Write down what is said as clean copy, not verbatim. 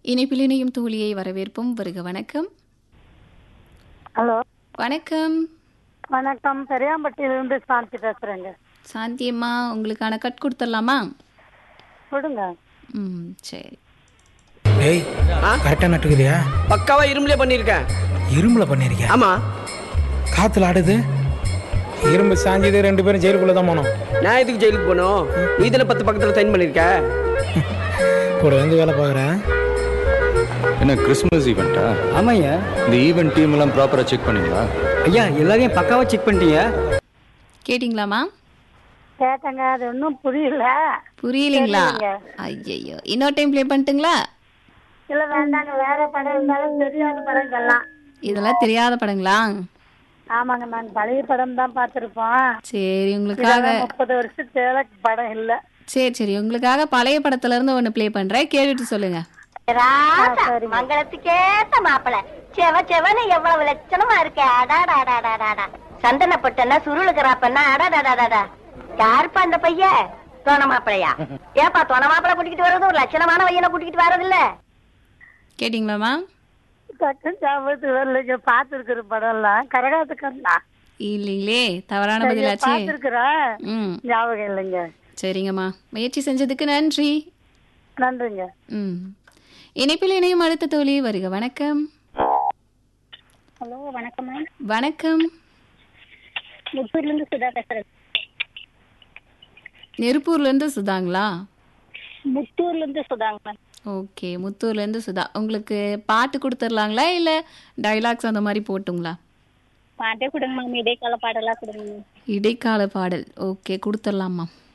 இணைப்பில் இணையும் தோழியை வரவேற்போம். வருக. வணக்கம். ஹலோ, வணக்கம். வணக்கம். பெரியாம்பட்டியிலிருந்து சாந்தி பேசுறேங்க. சாந்தி அம்மா, உங்களுக்கான கட் கொடுத்துடலாமா? கொடுங்க. சரி. டேய், கரெக்டா நட்டுக்குதியா? பக்காவா இரும்புல பண்ணிருக்கேன். இரும்புல பண்ணிருக்கியா? ஆமா. காத்துல ஆடுது. இரும்பு சாஞ்சிது, 2 பேரும் ஜெயிலுக்குள்ள தான் போனோம். நான் எதுக்கு ஜெயிலுக்கு போனோம்? நீ தானே 10 பக்கத்துல சைன் பண்ணிருக்க. கூட வந்து வேலை பார்க்குறேன். என்ன கிறிஸ்மஸ் ஈவெண்ட்டா? ஆமாய்யா. இந்த ஈவெண்ட் டீம் எல்லாம் ப்ராப்பரா செக் பண்ணீங்களா? ஐயா, எல்லாரையும் பக்காவா செக் பண்ணிட்டீங்க. கேட்டிங்களாமா? கேட்டங்க, அது ஒன்றும் புரியல. புரியலைங்களா? தெரியலைங்க. ஐயோ, இன்னொரு டைம் ப்ளே பண்ணிட்டுங்களா? இல்ல வேண்டாங்க, வேற படம் இருந்தாலும் தெரியாத படங்கள்லாம். இதெல்லாம் தெரியாத படங்களா? ஆமாங்க, நாங்க பழைய படம் தான் பார்த்திருப்போம். சரி, உங்களுக்காக 30 வருஷத்துல படம் இல்ல. சரி உங்களுக்காக பழைய படத்துல இருந்து ஒண்ணு ப்ளே பண்றேன், கேட்டுட்டு சொல்லுங்க. சரி. மங்களத்துக்கேத்த மாப்பிள செவ செவன்னு எவ்வளவு லட்சணமா இருக்க. அடாடாடாடாடா, சந்தன பொட்டன்னா சுருளுக்குறாப்பன்னா அடாடாடாடா. யாருப்பா அந்த பையன்? தோண மாப்பிளையா? ஏப்பா தோண மாப்பிள கூட்டிக்கிட்டு வர்றது ஒரு லட்சணமான பையனை கூட்டிக்கிட்டு வர்றது இல்ல. கேட்டிங்களாமா? டக்குன்னு ஞாபகத்துக்கு வரலைங்க. பார்த்திருக்கிற படம் எல்லாம் கரகாத்துக்கண்ணா. இல்லைங்களே, தவறான பதிலாச்சே. பார்த்திருக்கிறேன், ஞாபகம் இல்லைங்க. சரிங்கம்மா, முயற்சி செஞ்சதுக்கு நன்றி. நன்றிங்க. இணைப்பில் இணையும் அடுத்த தோழி. வருக. வணக்கம். ஹலோ, வணக்கம் மேம். வணக்கம். முத்தூர்ல இருந்து சுதா பேசுறேன். நெருப்பூர்ல இருந்து சுதாங்களா? முத்தூர்ல இருந்து சுதாங்க மேம். ஓகே, முத்தூர்ல இருந்து சுதா. உங்களுக்கு பாட்டு கொடுத்துடலாங்களா இல்ல டைலாக்ஸ் அந்த மாதிரி போட்டுங்களா? பாட்டே கொடுங்க மேம், இடைக்கால பாடலா கொடுங்க மேம். இடைக்கால பாடல். ஓகே, கொடுத்துடலாமா?